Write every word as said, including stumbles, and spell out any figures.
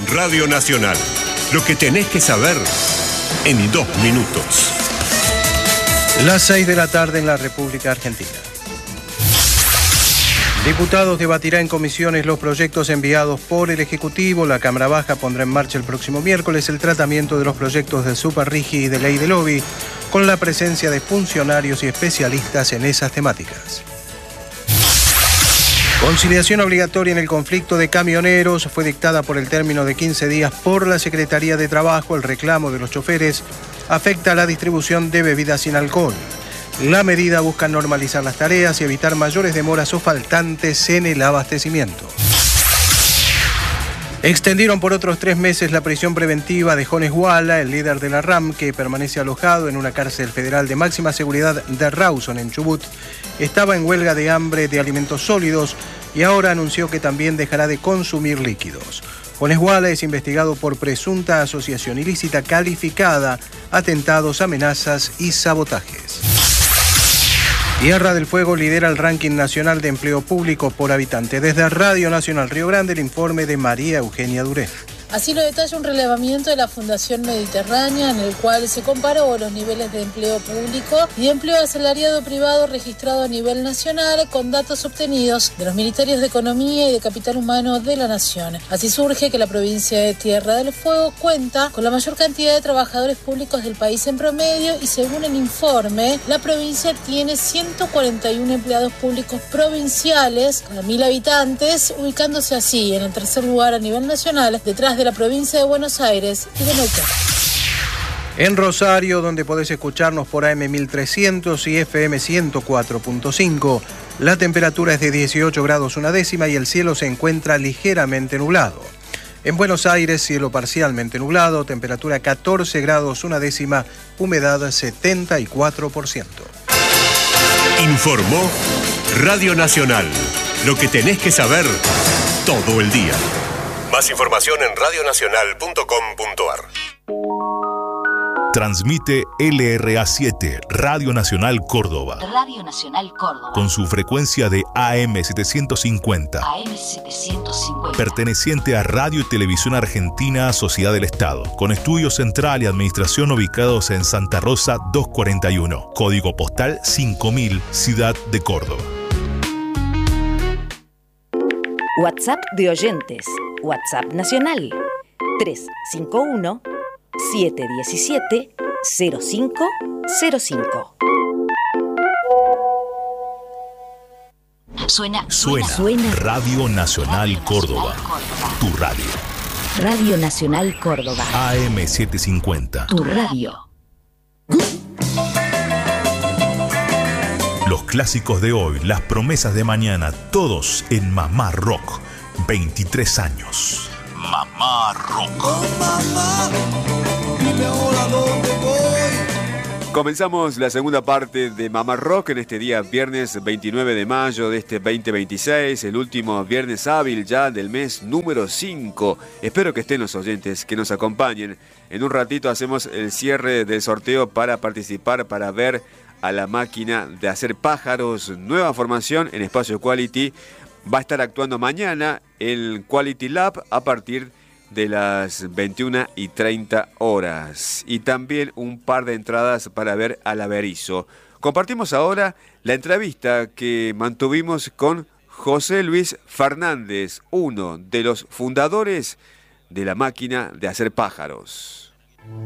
Radio Nacional. Lo que tenés que saber en dos minutos. Las seis de la tarde en la República Argentina. Diputados debatirá en comisiones los proyectos enviados por el Ejecutivo. La Cámara Baja pondrá en marcha el próximo miércoles el tratamiento de los proyectos de Superrigi y de Ley de Lobby, con la presencia de funcionarios y especialistas en esas temáticas. Conciliación obligatoria en el conflicto de camioneros fue dictada por el término de quince días por la Secretaría de Trabajo. El reclamo de los choferes afecta a la distribución de bebidas sin alcohol. La medida busca normalizar las tareas y evitar mayores demoras o faltantes en el abastecimiento. Extendieron por otros tres meses la prisión preventiva de Jones Guala, el líder de la RAM, que permanece alojado en una cárcel federal de máxima seguridad de Rawson, en Chubut. Estaba en huelga de hambre de alimentos sólidos y ahora anunció que también dejará de consumir líquidos. Jones Guala es investigado por presunta asociación ilícita calificada, atentados, amenazas y sabotajes. Tierra del Fuego lidera el ranking nacional de empleo público por habitante. Desde Radio Nacional Río Grande, el informe de María Eugenia Duré. Así lo detalla un relevamiento de la Fundación Mediterránea, en el cual se comparó los niveles de empleo público y de empleo asalariado privado registrado a nivel nacional con datos obtenidos de los Ministerios de Economía y de Capital Humano de la Nación. Así surge que la provincia de Tierra del Fuego cuenta con la mayor cantidad de trabajadores públicos del país en promedio y, según el informe, la provincia tiene ciento cuarenta y uno empleados públicos provinciales cada mil habitantes, ubicándose así en el tercer lugar a nivel nacional, detrás de la provincia de Buenos Aires y de Neuquén. En Rosario, donde podés escucharnos por A M mil trescientos y F M ciento cuatro punto cinco, la temperatura es de dieciocho grados una décima y el cielo se encuentra ligeramente nublado. En Buenos Aires, cielo parcialmente nublado, temperatura catorce grados una décima, humedad setenta y cuatro por ciento. Informó Radio Nacional. Lo que tenés que saber todo el día. Más información en radio nacional punto com punto a r. Transmite L R A siete, Radio Nacional Córdoba. Radio Nacional Córdoba. Con su frecuencia de A M setecientos cincuenta. A M setecientos cincuenta. Perteneciente a Radio y Televisión Argentina, Sociedad del Estado. Con estudio central y administración ubicados en Santa Rosa doscientos cuarenta y uno. Código postal cinco mil, Ciudad de Córdoba. WhatsApp de oyentes. WhatsApp nacional tres cinco uno, siete uno siete, cero cinco cero cinco. Suena, suena, suena. Radio Nacional Radio Córdoba. Nacional Córdoba. Tu radio. Radio Nacional Córdoba. A M setecientos cincuenta. Tu radio. Los clásicos de hoy, las promesas de mañana, todos en Mamá Rock. veintitrés años. Mamá Rock. Oh, mamá, dime ahora dónde voy. Comenzamos la segunda parte de Mamá Rock en este día viernes veintinueve de mayo de este veinte veintiséis, el último viernes hábil ya del mes número cinco. Espero que estén los oyentes, que nos acompañen. En un ratito hacemos el cierre del sorteo para participar, para ver a la máquina de hacer pájaros. Nueva formación en Espacio Quality. Va a estar actuando mañana el Quality Lab a partir de las veintiuna y treinta horas. Y también un par de entradas para ver al Averizo. Compartimos ahora la entrevista que mantuvimos con José Luis Fernández, uno de los fundadores de la máquina de hacer pájaros.